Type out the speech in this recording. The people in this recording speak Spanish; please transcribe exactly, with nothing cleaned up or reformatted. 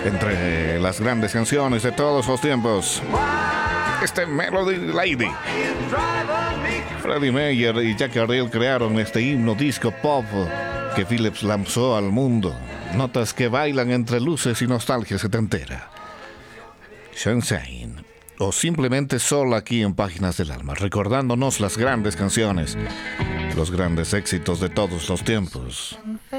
Entre las grandes canciones de todos los tiempos, este Melody Lady. Freddie Mayer y Jackie Ariel crearon este himno disco pop que Philips lanzó al mundo. Notas que bailan entre luces y nostalgia setentera. Sunshine, o simplemente Sol, aquí en Páginas del Alma, recordándonos las grandes canciones, los grandes éxitos de todos los tiempos.